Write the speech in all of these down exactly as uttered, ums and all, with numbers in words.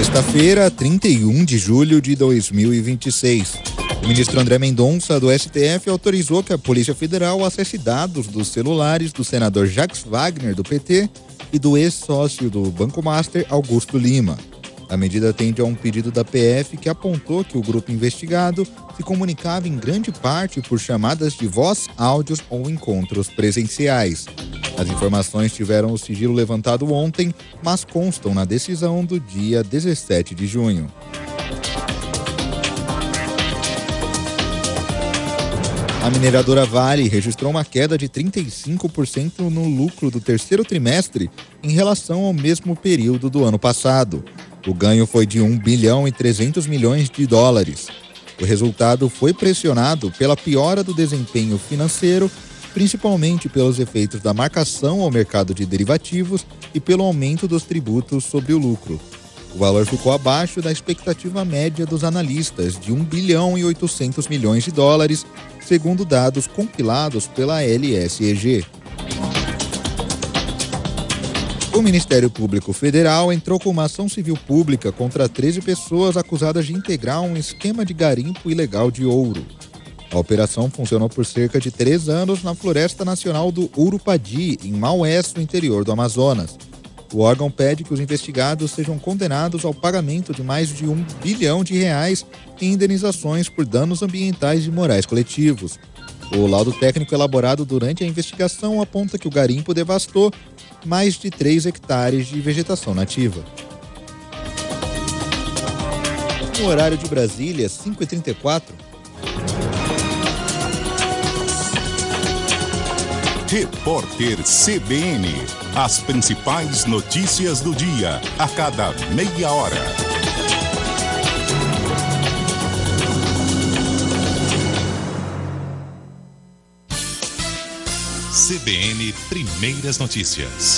Sexta-feira, trinta e um de julho de dois mil e vinte e seis. O ministro André Mendonça, do S T F, autorizou que a Polícia Federal acesse dados dos celulares do senador Jacques Wagner, do P T, e do ex-sócio do Banco Master, Augusto Lima. A medida atende a um pedido da P F que apontou que o grupo investigado se comunicava em grande parte por chamadas de voz, áudios ou encontros presenciais. As informações tiveram o sigilo levantado ontem, mas constam na decisão do dia dezessete de junho. A mineradora Vale registrou uma queda de trinta e cinco por cento no lucro do terceiro trimestre em relação ao mesmo período do ano passado. O ganho foi de um bilhão e trezentos milhões de dólares. O resultado foi pressionado pela piora do desempenho financeiro, principalmente pelos efeitos da marcação ao mercado de derivativos e pelo aumento dos tributos sobre o lucro. O valor ficou abaixo da expectativa média dos analistas, de um bilhão e oitocentos milhões de dólares, segundo dados compilados pela L S E G. O Ministério Público Federal entrou com uma ação civil pública contra treze pessoas acusadas de integrar um esquema de garimpo ilegal de ouro. A operação funcionou por cerca de três anos na Floresta Nacional do Urupadi, em Maués, no interior do Amazonas. O órgão pede que os investigados sejam condenados ao pagamento de mais de um bilhão de reais em indenizações por danos ambientais e morais coletivos. O laudo técnico elaborado durante a investigação aponta que o garimpo devastou mais de três hectares de vegetação nativa. No horário de Brasília, cinco e trinta e quatro. Repórter C B N. As principais notícias do dia, a cada meia hora. C B N Primeiras Notícias.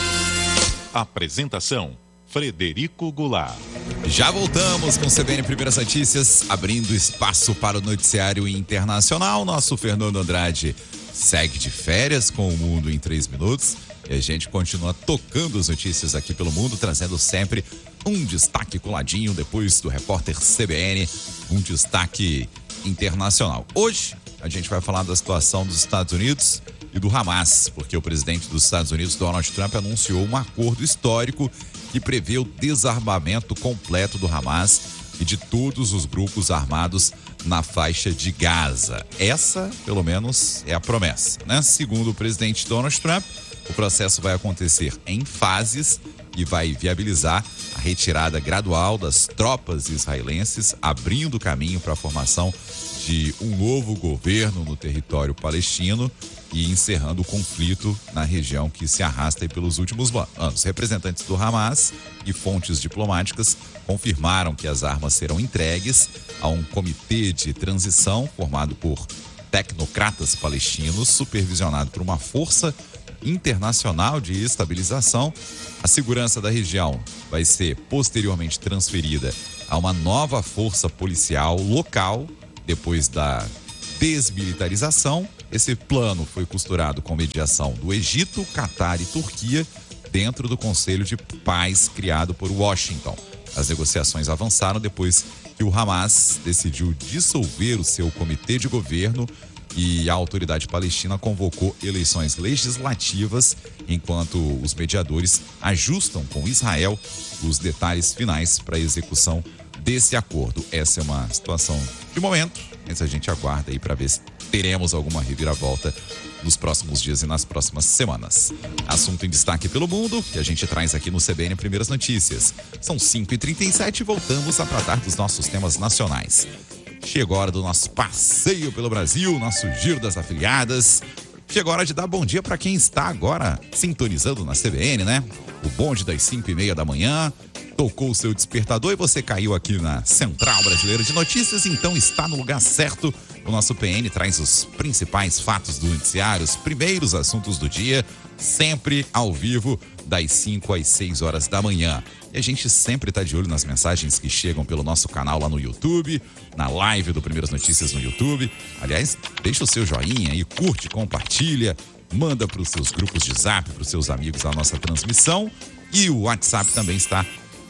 Apresentação: Frederico Goulart. Já voltamos com C B N Primeiras Notícias, abrindo espaço para o noticiário internacional. Nosso Fernando Andrade segue de férias com o Mundo em três minutos e a gente continua tocando as notícias aqui pelo mundo, trazendo sempre um destaque coladinho depois do repórter C B N, um destaque internacional. Hoje a gente vai falar da situação dos Estados Unidos e do Hamas, porque o presidente dos Estados Unidos, Donald Trump, anunciou um acordo histórico que prevê o desarmamento completo do Hamas e de todos os grupos armados na faixa de Gaza. Essa, pelo menos, é a promessa, né? Segundo o presidente Donald Trump, o processo vai acontecer em fases e vai viabilizar a retirada gradual das tropas israelenses, abrindo caminho para a formação de um novo governo no território palestino e encerrando o conflito na região que se arrasta aí pelos últimos anos. Representantes do Hamas e fontes diplomáticas confirmaram que as armas serão entregues a um comitê de transição formado por tecnocratas palestinos, supervisionado por uma força internacional de estabilização. A segurança da região vai ser posteriormente transferida a uma nova força policial local depois da desmilitarização. Esse plano foi costurado com mediação do Egito, Catar e Turquia dentro do Conselho de Paz criado por Washington. As negociações avançaram depois que o Hamas decidiu dissolver o seu comitê de governo e a autoridade palestina convocou eleições legislativas enquanto os mediadores ajustam com Israel os detalhes finais para a execução desse acordo. Essa é uma situação de momento, mas a gente aguarda aí para ver se teremos alguma reviravolta nos próximos dias e nas próximas semanas. Assunto em destaque pelo mundo que a gente traz aqui no C B N Primeiras Notícias. São cinco e trinta e sete e voltamos a tratar dos nossos temas nacionais. Chegou a hora do nosso passeio pelo Brasil, nosso giro das afiliadas. Chegou a hora de dar bom dia para quem está agora sintonizando na C B N, né? O bonde das cinco e meia da manhã tocou o seu despertador e você caiu aqui na Central Brasileira de Notícias, então está no lugar certo. O nosso P N traz os principais fatos do noticiário, os primeiros assuntos do dia, sempre ao vivo, das cinco às seis horas da manhã. E a gente sempre está de olho nas mensagens que chegam pelo nosso canal lá no YouTube, na live do Primeiras Notícias no YouTube. Aliás, deixa o seu joinha aí, curte, compartilha, manda para os seus grupos de zap, para os seus amigos a nossa transmissão. E o WhatsApp também está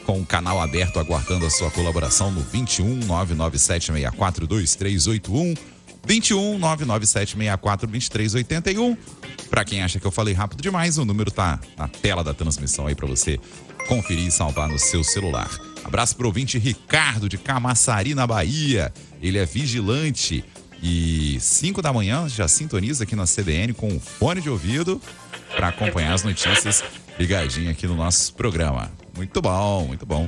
com o canal aberto, aguardando a sua colaboração no vinte e um, nove nove sete seis quatro, dois três oito um, vinte e um, nove nove sete seis quatro, dois três oito um. Para quem acha que eu falei rápido demais, o número tá na tela da transmissão aí para você conferir e salvar no seu celular. Abraço pro ouvinte Ricardo de Camaçari, na Bahia. Ele é vigilante e cinco da manhã já sintoniza aqui na C B N com um fone de ouvido para acompanhar as notícias ligadinho aqui no nosso programa. Muito bom, muito bom.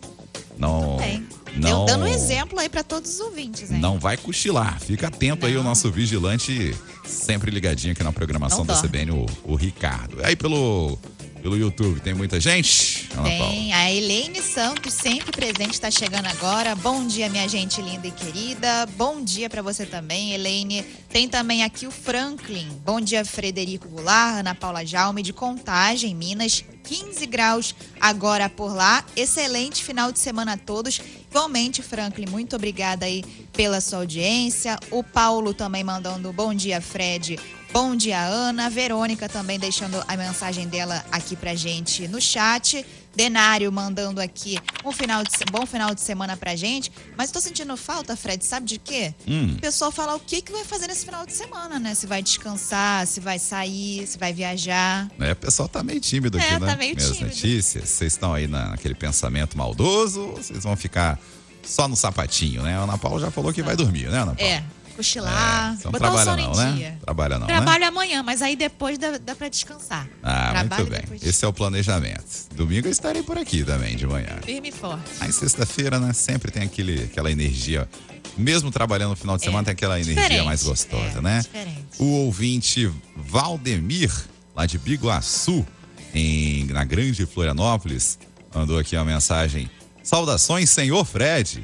Não, Bem, não eu dando um exemplo aí para todos os ouvintes, hein? Não vai cochilar. Fica atento Não. aí o nosso vigilante sempre ligadinho aqui na programação Não da dorme. C B N, o, o Ricardo. Aí pelo pelo YouTube tem muita gente? Ana Paula? Tem a Elaine Santos, sempre presente, está chegando agora. Bom dia, minha gente linda e querida. Bom dia para você também, Elaine. Tem também aqui o Franklin. Bom dia, Frederico Goulart, Ana Paula Jaume, de Contagem, Minas. quinze graus agora por lá. Excelente final de semana a todos. Igualmente, Franklin, muito obrigada aí pela sua audiência. O Paulo também mandando bom dia, Fred. Bom dia, Ana. A Verônica também deixando a mensagem dela aqui pra gente no chat. Denário mandando aqui um final de, bom final de semana pra gente. Mas tô sentindo falta, Fred, sabe de quê? Hum. O pessoal falar o que, que vai fazer nesse final de semana, né? Se vai descansar, se vai sair, se vai viajar. É, o pessoal tá meio tímido É, aqui, né? tá meio Minhas tímido. notícias. Vocês estão aí na- naquele pensamento maldoso ou vocês vão ficar só no sapatinho, né? A Ana Paula já falou que vai dormir, né, Ana Paula? É, cochilar, Você não botar o trabalha sono não, em né? dia. Trabalha não, Trabalho né? amanhã, mas aí depois dá, dá pra descansar. Ah, Trabalho muito bem. depois- Esse é o planejamento. Domingo eu estarei por aqui também, de manhã. Firme e forte. Aí sexta-feira, né, sempre tem aquele, aquela energia, mesmo trabalhando no final de semana, tem aquela energia Diferente, mais gostosa, é, né? diferente. O ouvinte Valdemir, lá de Biguaçu, em, na Grande Florianópolis, mandou aqui uma mensagem. Saudações, senhor Fred.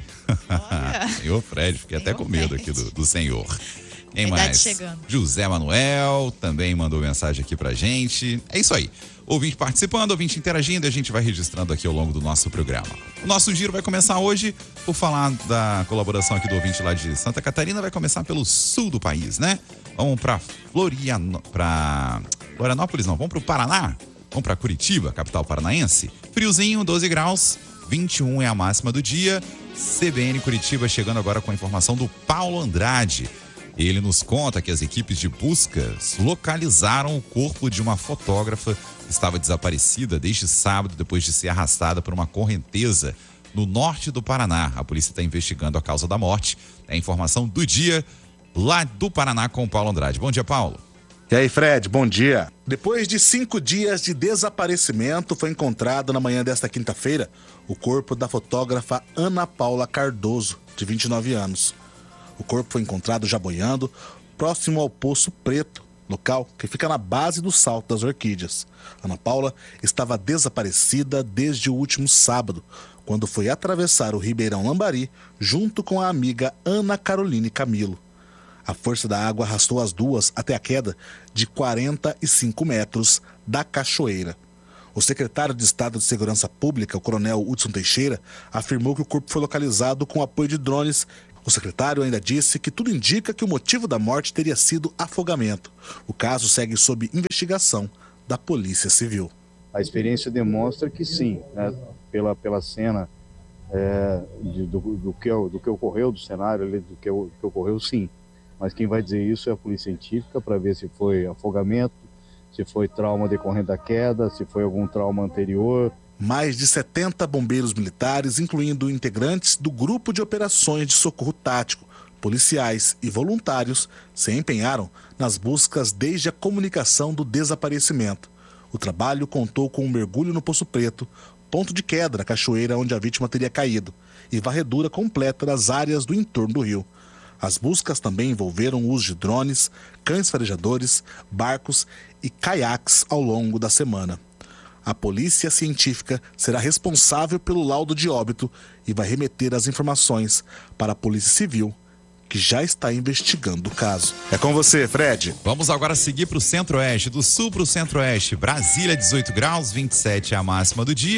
Senhor Fred, fiquei até Senhor com medo Fred. aqui do, do senhor. Quem A idade mais? chegando. José Manuel também mandou mensagem aqui pra gente. É isso aí. Ouvinte participando, ouvinte interagindo, e a gente vai registrando aqui ao longo do nosso programa. O nosso giro vai começar hoje por falar da colaboração aqui do ouvinte lá de Santa Catarina. Vai começar pelo sul do país, né? Vamos pra Floriano... pra Florianópolis, não. Vamos pro Paraná. Vamos pra Curitiba, capital paranaense. Friozinho, doze graus, vinte e um é a máxima do dia. C B N Curitiba chegando agora com a informação do Paulo Andrade. Ele nos conta que as equipes de busca localizaram o corpo de uma fotógrafa que estava desaparecida desde sábado, depois de ser arrastada por uma correnteza no norte do Paraná. A polícia está investigando a causa da morte. É a informação do dia lá do Paraná com o Paulo Andrade. Bom dia, Paulo. E aí, Fred, bom dia. Depois de cinco dias de desaparecimento, foi encontrado na manhã desta quinta-feira o corpo da fotógrafa Ana Paula Cardoso, de vinte e nove anos. O corpo foi encontrado já boiando, próximo ao Poço Preto, local que fica na base do Salto das Orquídeas. Ana Paula estava desaparecida desde o último sábado, quando foi atravessar o Ribeirão Lambari junto com a amiga Ana Caroline Camilo. A força da água arrastou as duas até a queda de quarenta e cinco metros da cachoeira. O secretário de Estado de Segurança Pública, o coronel Hudson Teixeira, afirmou que o corpo foi localizado com apoio de drones. O secretário ainda disse que tudo indica que o motivo da morte teria sido afogamento. O caso segue sob investigação da Polícia Civil. A experiência demonstra que sim, né, pela, pela cena é, de, do, do, que, do que ocorreu, do cenário ali, do que, do que ocorreu, sim. Mas quem vai dizer isso é a polícia científica para ver se foi afogamento, se foi trauma decorrente da queda, se foi algum trauma anterior. Mais de setenta bombeiros militares, incluindo integrantes do Grupo de Operações de Socorro Tático, policiais e voluntários, se empenharam nas buscas desde a comunicação do desaparecimento. O trabalho contou com um mergulho no Poço Preto, ponto de queda na cachoeira onde a vítima teria caído, e varredura completa das áreas do entorno do rio. As buscas também envolveram o uso de drones, cães farejadores, barcos e caiaques ao longo da semana. A polícia científica será responsável pelo laudo de óbito e vai remeter as informações para a Polícia Civil, que já está investigando o caso. É com você, Fred. Vamos agora seguir para o centro-oeste, do sul para o centro-oeste. Brasília, dezoito graus, vinte e sete é a máxima do dia.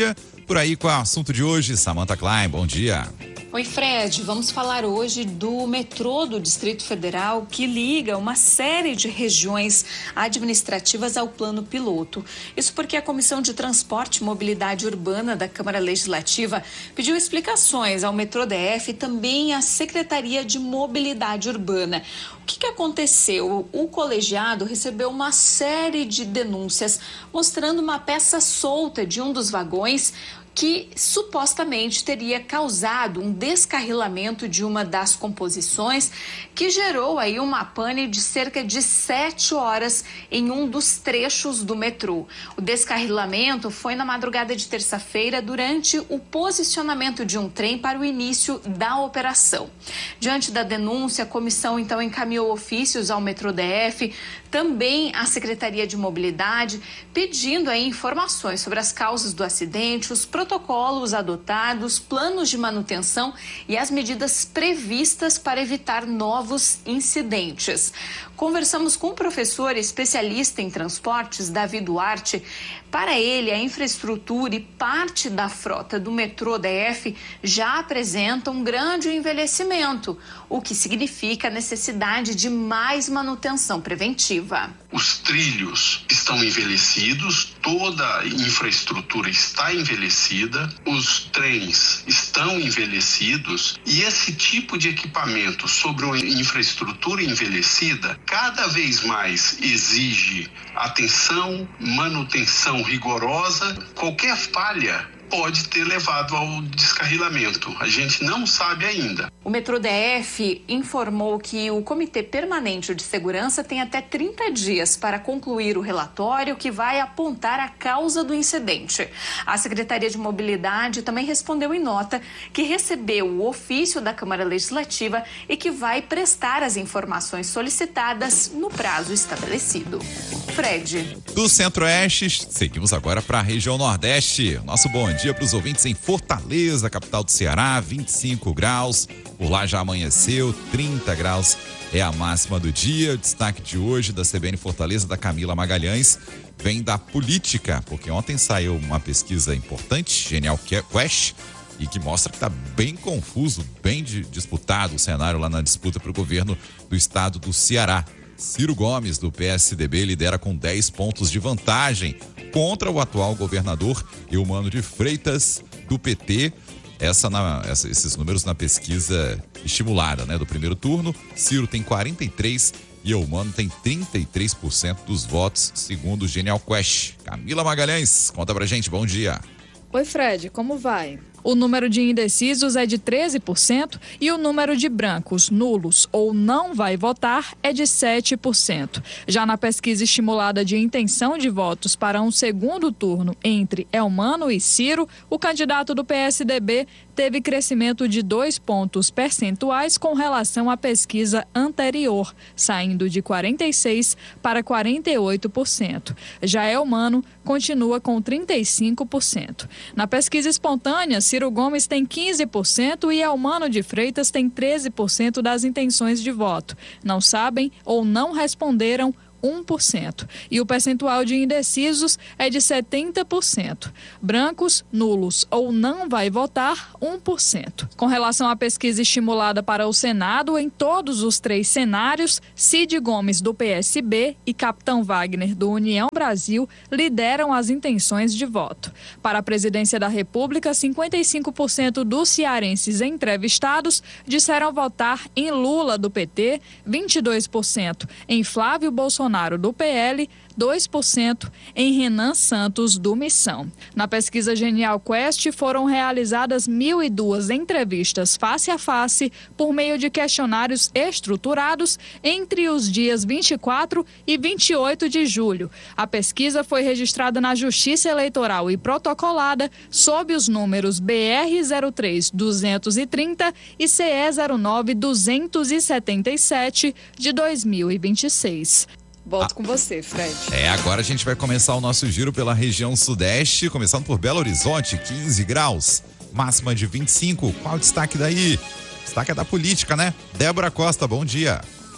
por aí com o assunto de hoje. Samantha Klein, bom dia. Oi, Fred. Vamos falar hoje do metrô do Distrito Federal, que liga uma série de regiões administrativas ao plano piloto. Isso porque a Comissão de Transporte e Mobilidade Urbana da Câmara Legislativa pediu explicações ao Metrô D F e também à Secretaria de Mobilidade Urbana. O que, que aconteceu? O colegiado recebeu uma série de denúncias mostrando uma peça solta de um dos vagões que supostamente teria causado um descarrilamento de uma das composições, que gerou aí uma pane de cerca de sete horas em um dos trechos do metrô. O descarrilamento foi na madrugada de terça-feira, durante o posicionamento de um trem para o início da operação. Diante da denúncia, a comissão então encaminhou ofícios ao Metrô D F, também à Secretaria de Mobilidade, pedindo aí informações sobre as causas do acidente, os protocolos adotados, planos de manutenção e as medidas previstas para evitar novos incidentes. Conversamos com o professor especialista em transportes, Davi Duarte. Para ele, a infraestrutura e parte da frota do Metrô D F já apresentam um grande envelhecimento, o que significa a necessidade de mais manutenção preventiva. Os trilhos estão envelhecidos, toda a infraestrutura está envelhecida, os trens estão envelhecidos e esse tipo de equipamento sobre uma infraestrutura envelhecida cada vez mais exige atenção, manutenção rigorosa. Qualquer falha pode ter levado ao descarrilamento. A gente não sabe ainda. O Metrô D F informou que o Comitê Permanente de Segurança tem até trinta dias para concluir o relatório que vai apontar a causa do incidente. A Secretaria de Mobilidade também respondeu em nota que recebeu o ofício da Câmara Legislativa e que vai prestar as informações solicitadas no prazo estabelecido. Fred. Do Centro-Oeste, seguimos agora para a região Nordeste. Nosso bom dia para os ouvintes em Fortaleza, capital do Ceará, vinte e cinco graus. Por lá já amanheceu, trinta graus é a máxima do dia. O destaque de hoje da C B N Fortaleza, da Camila Magalhães, vem da política, porque ontem saiu uma pesquisa importante, Genial Quest, e que mostra que está bem confuso, bem disputado o cenário lá na disputa para o governo do estado do Ceará. Ciro Gomes, do P S D B, lidera com dez pontos de vantagem contra o atual governador Eumano de Freitas, do P T. Essa na, essa, esses números na pesquisa estimulada, né, do primeiro turno. Ciro tem quarenta e três por cento e Eumano tem trinta e três por cento dos votos, segundo o Genial Quest. Camila Magalhães, conta pra gente, bom dia. Oi, Fred, como vai? O número de indecisos é de treze por cento e o número de brancos, nulos ou não vai votar é de sete por cento. Já na pesquisa estimulada de intenção de votos para um segundo turno entre Eumano e Ciro, o candidato do P S D B teve crescimento de dois pontos percentuais com relação à pesquisa anterior, saindo de quarenta e seis por cento para quarenta e oito por cento. Já Eumano continua com trinta e cinco por cento. Na pesquisa espontânea, Ciro Gomes tem quinze por cento e Eumano de Freitas tem treze por cento das intenções de voto. Não sabem ou não responderam um por cento. E o percentual de indecisos é de setenta por cento. Brancos, nulos ou não vai votar, um por cento. Com relação à pesquisa estimulada para o Senado, em todos os três cenários, Cid Gomes, do P S B, e Capitão Wagner, do União Brasil, lideram as intenções de voto. Para a presidência da República, cinquenta e cinco por cento dos cearenses entrevistados disseram votar em Lula, do P T, vinte e dois por cento em Flávio Bolsonaro, do P L, dois por cento em Renan Santos, do Missão. Na pesquisa Genial Quest foram realizadas mil e duas entrevistas face a face por meio de questionários estruturados entre os dias vinte e quatro e vinte e oito de julho. A pesquisa foi registrada na Justiça Eleitoral e protocolada sob os números B R zero três duzentos e trinta e C E zero nove duzentos e setenta e sete de dois mil e vinte e seis. Volto ah, com você, Fred. É, agora a gente vai começar o nosso giro pela região sudeste, começando por Belo Horizonte, quinze graus, máxima de vinte e cinco. Qual o destaque daí? Destaque é da política, né? Débora Costa, bom dia.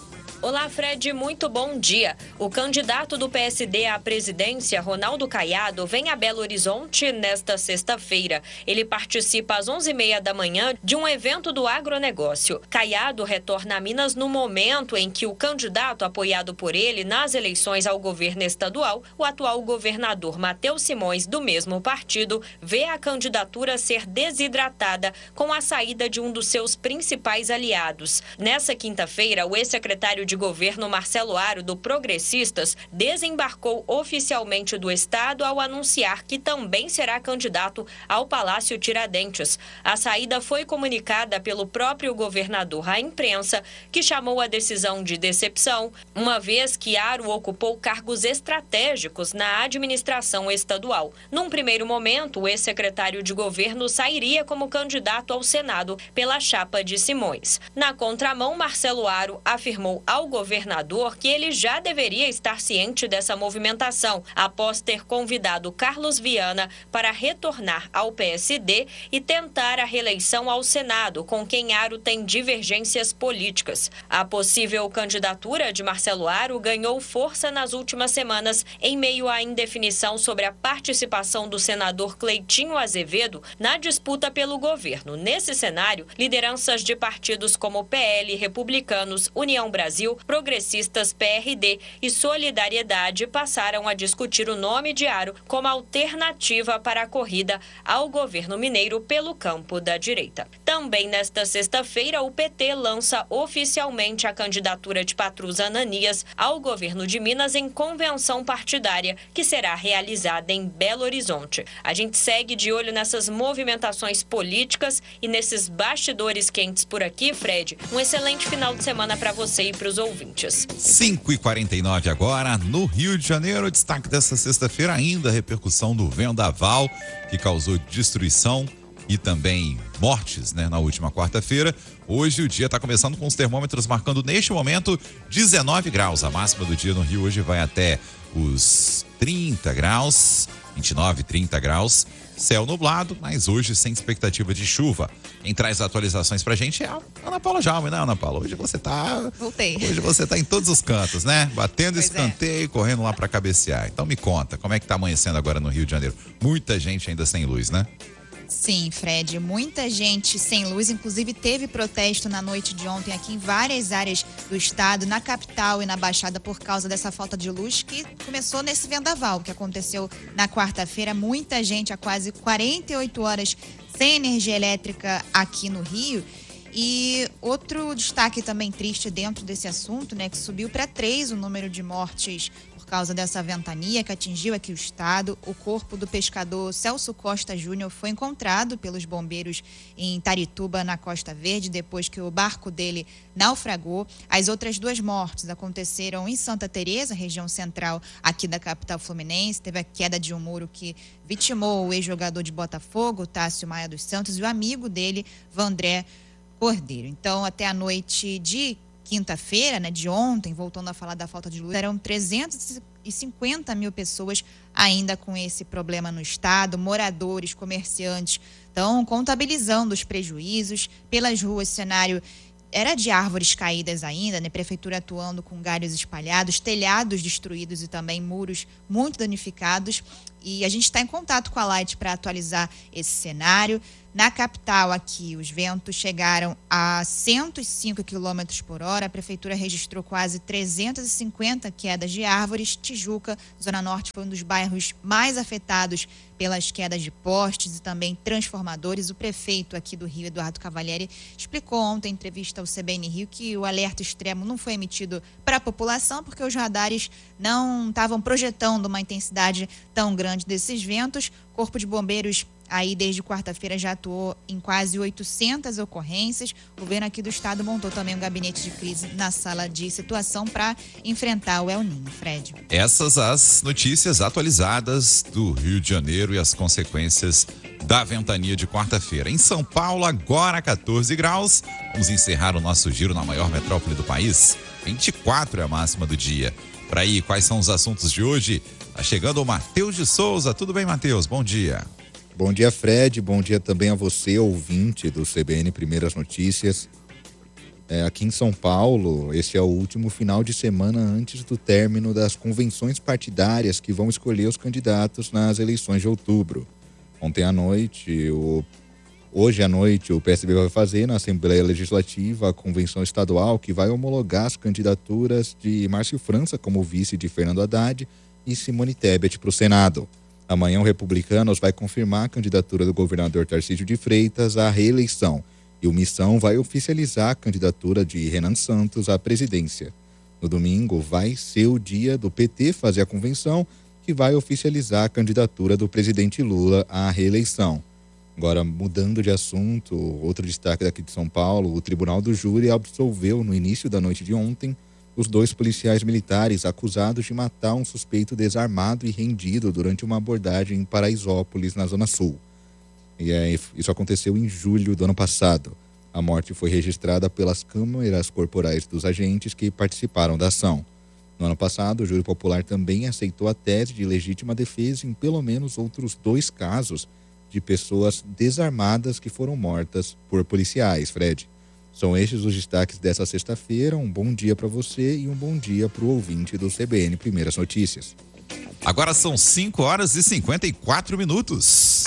Olá, Fred, muito bom dia. O candidato do P S D à presidência, Ronaldo Caiado, vem a Belo Horizonte nesta sexta-feira. Ele participa às onze e meia da manhã de um evento do agronegócio. Caiado retorna a Minas no momento em que o candidato apoiado por ele nas eleições ao governo estadual, o atual governador Matheus Simões, do mesmo partido, vê a candidatura ser desidratada com a saída de um dos seus principais aliados. Nessa quinta-feira, o ex-secretário de de governo Marcelo Aro, do Progressistas, desembarcou oficialmente do estado ao anunciar que também será candidato ao Palácio Tiradentes. A saída foi comunicada pelo próprio governador à imprensa, que chamou a decisão de decepção, uma vez que Aro ocupou cargos estratégicos na administração estadual. Num primeiro momento, o ex-secretário de governo sairia como candidato ao Senado pela chapa de Simões. Na contramão, Marcelo Aro afirmou ao governador que ele já deveria estar ciente dessa movimentação, após ter convidado Carlos Viana para retornar ao P S D e tentar a reeleição ao Senado, com quem Aro tem divergências políticas. A possível candidatura de Marcelo Aro ganhou força nas últimas semanas, em meio à indefinição sobre a participação do senador Cleitinho Azevedo na disputa pelo governo. Nesse cenário, lideranças de partidos como P L, Republicanos, União Brasil, Progressistas, P R D e Solidariedade passaram a discutir o nome de Aro como alternativa para a corrida ao governo mineiro pelo campo da direita. Também nesta sexta-feira, o P T lança oficialmente a candidatura de Patrus Ananias ao governo de Minas em convenção partidária, que será realizada em Belo Horizonte. A gente segue de olho nessas movimentações políticas e nesses bastidores quentes por aqui, Fred. Um excelente final de semana para você e para os ouvintes. cinco e quarenta e nove agora, no Rio de Janeiro. Destaque dessa sexta-feira ainda a repercussão do vendaval, que causou destruição e também mortes, né, na última quarta-feira. Hoje o dia está começando com os termômetros marcando neste momento dezenove graus. A máxima do dia no Rio hoje vai até os trinta graus, vinte e nove, trinta graus. Céu nublado, mas hoje sem expectativa de chuva. Quem traz atualizações pra gente é a Ana Paula Jaume, né, Ana Paula? Hoje você tá... Voltei. Hoje você tá em todos os cantos, né? Batendo pois escanteio, é. correndo lá pra cabecear. Então me conta, como é que tá amanhecendo agora no Rio de Janeiro? Muita gente ainda sem luz, né? Sim, Fred, muita gente sem luz, inclusive teve protesto na noite de ontem aqui em várias áreas do estado, na capital e na Baixada, por causa dessa falta de luz que começou nesse vendaval que aconteceu na quarta-feira. Muita gente há quase quarenta e oito horas sem energia elétrica aqui no Rio. E outro destaque também triste dentro desse assunto, né, que subiu para três o número de mortes por causa dessa ventania que atingiu aqui o estado. O corpo do pescador Celso Costa Júnior foi encontrado pelos bombeiros em Itarituba, na Costa Verde, depois que o barco dele naufragou. As outras duas mortes aconteceram em Santa Teresa, região central aqui da capital fluminense. Teve a queda de um muro que vitimou o ex-jogador de Botafogo, Tássio Maia dos Santos, e o amigo dele, Vandré Cordeiro. Então, até a noite de quinta-feira, né, de ontem, voltando a falar da falta de luz, eram trezentos e cinquenta mil pessoas ainda com esse problema no estado. Moradores, comerciantes estão contabilizando os prejuízos. Pelas ruas, cenário era de árvores caídas ainda, né? Prefeitura atuando com galhos espalhados, telhados destruídos e também muros muito danificados. E a gente está em contato com a Light para atualizar esse cenário. Na capital aqui, os ventos chegaram a cento e cinco quilômetros por hora. A prefeitura registrou quase trezentas e cinquenta quedas de árvores. Tijuca, Zona Norte, foi um dos bairros mais afetados pelas quedas de postes e também transformadores. O prefeito aqui do Rio, Eduardo Cavalieri, explicou ontem em entrevista ao C B N Rio que o alerta extremo não foi emitido para a população porque os radares não estavam projetando uma intensidade tão grande desses ventos. Corpo de Bombeiros aí desde quarta-feira já atuou em quase oitocentas ocorrências. O governo aqui do estado montou também um gabinete de crise na sala de situação para enfrentar o El Niño. Fred. Essas as notícias atualizadas do Rio de Janeiro e as consequências da ventania de quarta-feira. Em São Paulo, agora catorze graus. Vamos encerrar o nosso giro na maior metrópole do país. vinte e quatro é a máxima do dia. Por aí, quais são os assuntos de hoje? Tá chegando o Matheus de Souza. Tudo bem, Matheus? Bom dia. Bom dia, Fred. Bom dia também a você, ouvinte do C B N Primeiras Notícias. É, aqui em São Paulo, esse é o último final de semana antes do término das convenções partidárias que vão escolher os candidatos nas eleições de outubro. Ontem à noite, o, hoje à noite, o P S B vai fazer na Assembleia Legislativa a convenção estadual que vai homologar as candidaturas de Márcio França como vice de Fernando Haddad e Simone Tebet para o Senado. Amanhã o Republicanos vai confirmar a candidatura do governador Tarcísio de Freitas à reeleição. E o Missão vai oficializar a candidatura de Renan Santos à presidência. No domingo vai ser o dia do P T fazer a convenção, que vai oficializar a candidatura do presidente Lula à reeleição. Agora, mudando de assunto, outro destaque daqui de São Paulo, o Tribunal do Júri absolveu no início da noite de ontem os dois policiais militares acusados de matar um suspeito desarmado e rendido durante uma abordagem em Paraisópolis, na Zona Sul. E é, isso aconteceu em julho do ano passado. A morte foi registrada pelas câmeras corporais dos agentes que participaram da ação. No ano passado, o júri popular também aceitou a tese de legítima defesa em pelo menos outros dois casos de pessoas desarmadas que foram mortas por policiais, Fred. São estes os destaques dessa sexta-feira. Um bom dia para você e um bom dia para o ouvinte do C B N Primeiras Notícias. Agora são cinco horas e cinquenta e quatro minutos.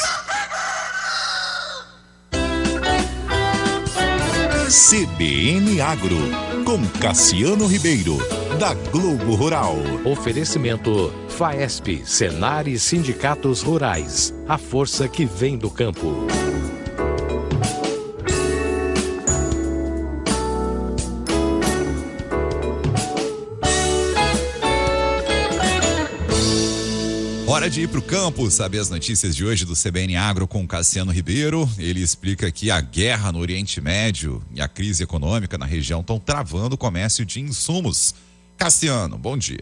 C B N Agro, com Cassiano Ribeiro, da Globo Rural. Oferecimento Faesp, Senar e Sindicatos Rurais. A força que vem do campo. Hora de ir para o campo, saber as notícias de hoje do C B N Agro com Cassiano Ribeiro. Ele explica que a guerra no Oriente Médio e a crise econômica na região estão travando o comércio de insumos. Cassiano, bom dia.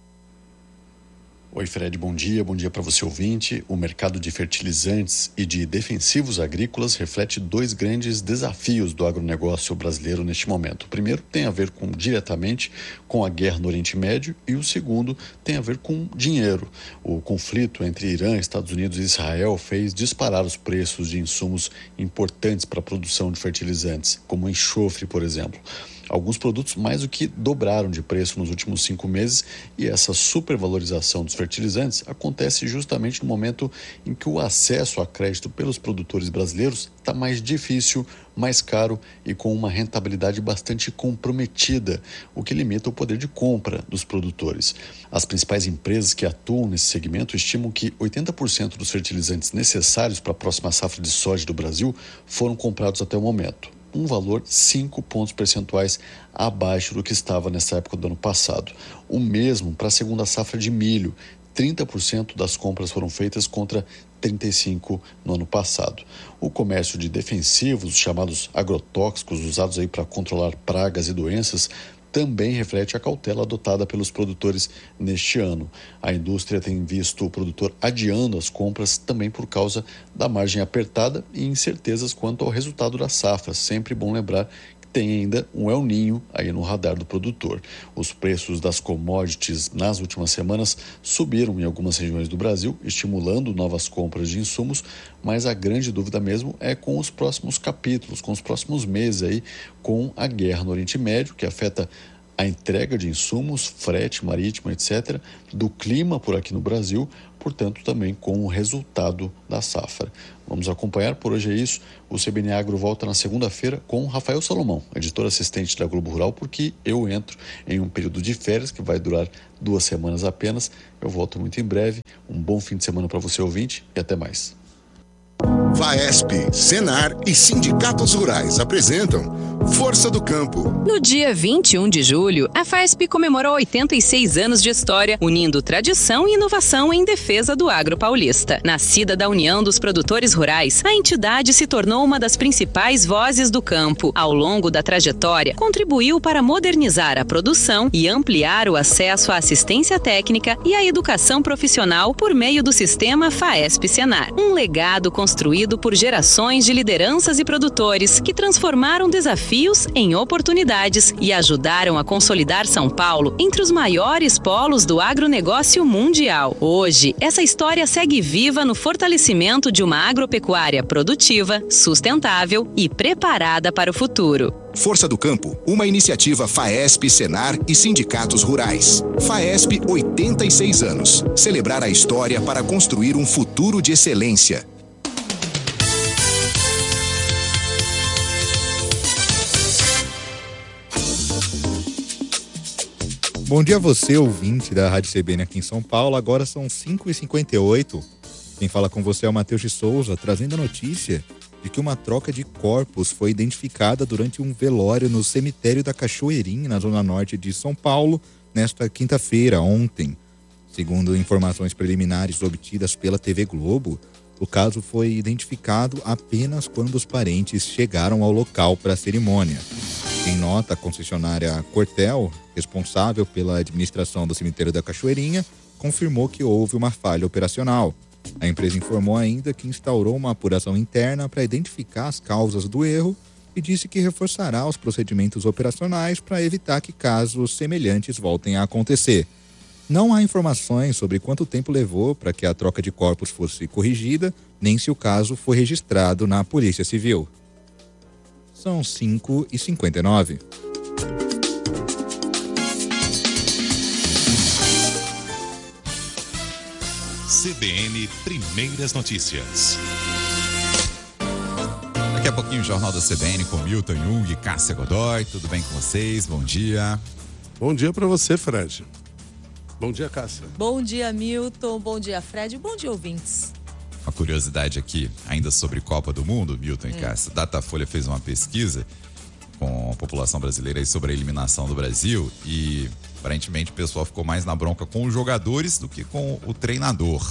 Oi, Fred, bom dia. Bom dia para você, ouvinte. O mercado de fertilizantes e de defensivos agrícolas reflete dois grandes desafios do agronegócio brasileiro neste momento. O primeiro tem a ver com, diretamente com a guerra no Oriente Médio e o segundo tem a ver com dinheiro. O conflito entre Irã, Estados Unidos e Israel fez disparar os preços de insumos importantes para a produção de fertilizantes, como enxofre, por exemplo. Alguns produtos mais do que dobraram de preço nos últimos cinco meses e essa supervalorização dos fertilizantes acontece justamente no momento em que o acesso a crédito pelos produtores brasileiros está mais difícil, mais caro e com uma rentabilidade bastante comprometida, o que limita o poder de compra dos produtores. As principais empresas que atuam nesse segmento estimam que oitenta por cento dos fertilizantes necessários para a próxima safra de soja do Brasil foram comprados até o momento. Um valor cinco pontos percentuais abaixo do que estava nessa época do ano passado. O mesmo para a segunda safra de milho. trinta por cento das compras foram feitas contra trinta e cinco por cento no ano passado. O comércio de defensivos, os chamados agrotóxicos, usados aí para controlar pragas e doenças, também reflete a cautela adotada pelos produtores neste ano. A indústria tem visto o produtor adiando as compras também por causa da margem apertada e incertezas quanto ao resultado da safra. Sempre bom lembrar que tem ainda um El Niño aí no radar do produtor. Os preços das commodities nas últimas semanas subiram em algumas regiões do Brasil, estimulando novas compras de insumos, mas a grande dúvida mesmo é com os próximos capítulos, com os próximos meses aí, com a guerra no Oriente Médio, que afeta a entrega de insumos, frete marítimo, etcétera, do clima por aqui no Brasil, portanto também com o resultado da safra. Vamos acompanhar, por hoje é isso. O C B N Agro volta na segunda-feira com Rafael Salomão, editor assistente da Globo Rural, porque eu entro em um período de férias que vai durar duas semanas apenas. Eu volto muito em breve. Um bom fim de semana para você, ouvinte, e até mais. Faesp, Senar e Sindicatos Rurais apresentam Força do Campo. No dia vinte e um de julho, a Faesp comemorou oitenta e seis anos de história, unindo tradição e inovação em defesa do agro paulista. Nascida da união dos produtores rurais, a entidade se tornou uma das principais vozes do campo. Ao longo da trajetória, contribuiu para modernizar a produção e ampliar o acesso à assistência técnica e à educação profissional por meio do sistema Faesp Senar. Um legado construído construído por gerações de lideranças e produtores que transformaram desafios em oportunidades e ajudaram a consolidar São Paulo entre os maiores polos do agronegócio mundial. Hoje, essa história segue viva no fortalecimento de uma agropecuária produtiva, sustentável e preparada para o futuro. Força do Campo, uma iniciativa FAESP, Senar e sindicatos rurais. FAESP, oitenta e seis anos. Celebrar a história para construir um futuro de excelência. Bom dia a você, ouvinte da Rádio C B N aqui em São Paulo. Agora são cinco e cinquenta e oito. Quem fala com você é o Matheus de Souza, trazendo a notícia de que uma troca de corpos foi identificada durante um velório no cemitério da Cachoeirinha, na zona norte de São Paulo, nesta quinta-feira, ontem. Segundo informações preliminares obtidas pela T V Globo, o caso foi identificado apenas quando os parentes chegaram ao local para a cerimônia. Em nota, a concessionária Cortel, responsável pela administração do cemitério da Cachoeirinha, confirmou que houve uma falha operacional. A empresa informou ainda que instaurou uma apuração interna para identificar as causas do erro e disse que reforçará os procedimentos operacionais para evitar que casos semelhantes voltem a acontecer. Não há informações sobre quanto tempo levou para que a troca de corpos fosse corrigida, nem se o caso foi registrado na Polícia Civil. São cinco e cinquenta e nove. C B N Primeiras Notícias. Daqui a pouquinho o Jornal da C B N com Milton Jung e Cássia Godoy. Tudo bem com vocês? Bom dia. Bom dia para você, Fred. Bom dia, Cássia. Bom dia, Milton. Bom dia, Fred. Bom dia, ouvintes. Uma curiosidade aqui, ainda sobre Copa do Mundo, Milton e Cássia. A Datafolha fez uma pesquisa com a população brasileira aí sobre a eliminação do Brasil e aparentemente o pessoal ficou mais na bronca com os jogadores do que com o treinador.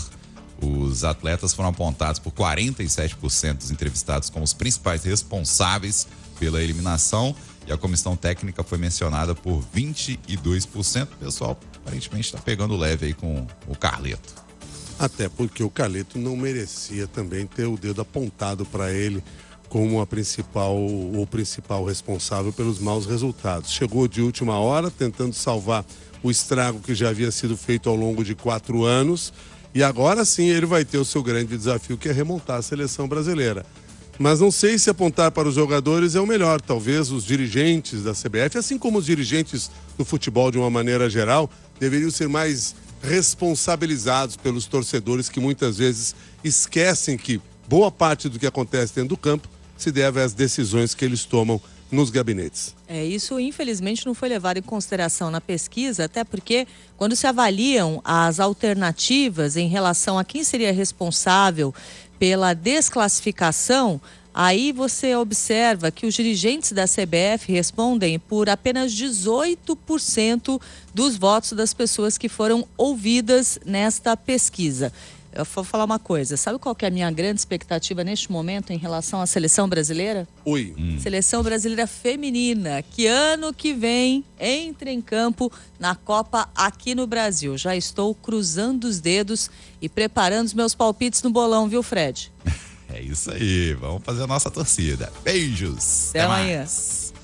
Os atletas foram apontados por quarenta e sete por cento dos entrevistados como os principais responsáveis pela eliminação e a comissão técnica foi mencionada por vinte e dois por cento. O pessoal aparentemente está pegando leve aí com o Carleto. Até porque o Carleto não merecia também ter o dedo apontado para ele como a principal, o principal responsável pelos maus resultados. Chegou de última hora, tentando salvar o estrago que já havia sido feito ao longo de quatro anos, e agora sim ele vai ter o seu grande desafio, que é remontar a seleção brasileira. Mas não sei se apontar para os jogadores é o melhor. Talvez os dirigentes da C B F, assim como os dirigentes do futebol de uma maneira geral, deveriam ser mais responsabilizados pelos torcedores que muitas vezes esquecem que boa parte do que acontece dentro do campo se deve às decisões que eles tomam nos gabinetes. É, isso infelizmente não foi levado em consideração na pesquisa, até porque quando se avaliam as alternativas em relação a quem seria responsável pela desclassificação, aí você observa que os dirigentes da C B F respondem por apenas dezoito por cento dos votos das pessoas que foram ouvidas nesta pesquisa. Eu vou falar uma coisa, sabe qual que é a minha grande expectativa neste momento em relação à seleção brasileira? Oi. Hum. Seleção brasileira feminina, que ano que vem entra em campo na Copa aqui no Brasil. Já estou cruzando os dedos e preparando os meus palpites no bolão, viu, Fred? É isso aí, vamos fazer a nossa torcida. Beijos. Até, Até amanhã. Mais.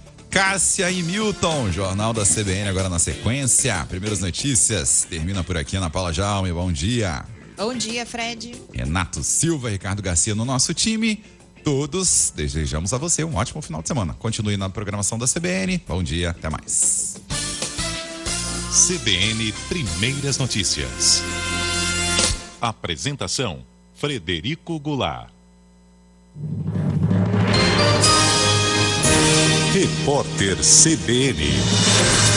Cássia e Milton, Jornal da C B N agora na sequência. Primeiras notícias, termina por aqui Ana Paula Jaume, bom dia. Bom dia, Fred. Renato Silva, Ricardo Garcia no nosso time. Todos desejamos a você um ótimo final de semana. Continue na programação da C B N. Bom dia, até mais. C B N Primeiras Notícias. Apresentação: Frederico Goulart. Repórter C B N.